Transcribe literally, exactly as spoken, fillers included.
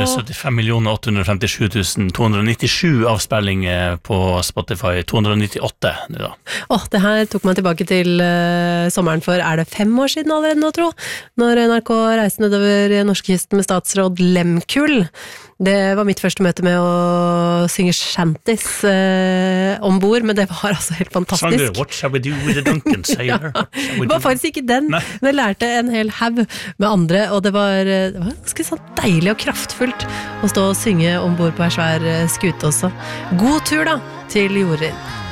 syttifem millioner åtte hundre femtisju tusen to hundre nittisju avspillinger på Spotify, to hundre nittiåtte nu da. Åh, det her tok meg tilbake til uh, sommeren for, er det fem år siden allerede nå, tro? Når N R K reiste nedover norskkysten med statsråd Lemkull. Det var mitt første møte med å synge shanties uh, ombord, men det var altså helt fantastisk. Sang du, what shall we do with the Duncan sailor? Ja, det var faktisk ikke den, Nei. men jeg lærte en hel haug med andre, og det var, det var ganske sånn deilig og kraftfullt å stå og synge ombord på en svær skute også. God tur da, til Jorunn.